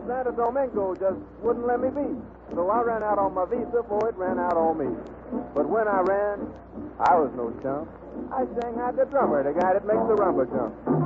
Santo Domingo just wouldn't let me be. So I ran out on my visa before it ran out on me. But when I ran, I was no chump. I sang out the drummer, the guy that makes the rumba jump.